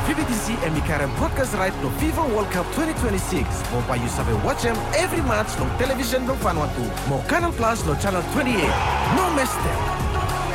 PBTC emikarang podcast right no FIFA World Cup 2026. Mau payu sabe watch every match no television no Vanuatu. Mau Canal Plus no channel 28. No mess them.